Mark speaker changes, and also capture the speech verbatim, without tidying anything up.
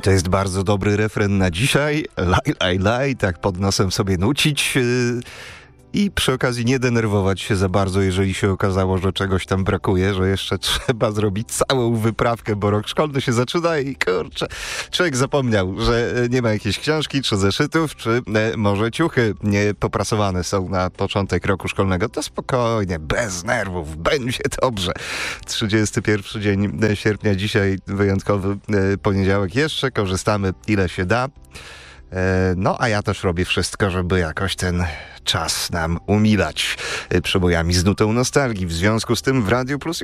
Speaker 1: to jest bardzo dobry refren na dzisiaj. Laj, laj, laj, tak pod nosem sobie nucić. Yy. I przy okazji nie denerwować się za bardzo, jeżeli się okazało, że czegoś tam brakuje, że jeszcze trzeba zrobić całą wyprawkę, bo rok szkolny się zaczyna i kurczę, człowiek zapomniał, że nie ma jakiejś książki, czy zeszytów, czy e, może ciuchy nie poprasowane są na początek roku szkolnego. To spokojnie, bez nerwów, będzie dobrze. trzydziesty pierwszy dzień sierpnia, dzisiaj wyjątkowy e, poniedziałek. Jeszcze korzystamy ile się da. No, a ja też robię wszystko, żeby jakoś ten czas nam umilać przebojami z nutą nostalgii. W związku z tym w Radiu Plus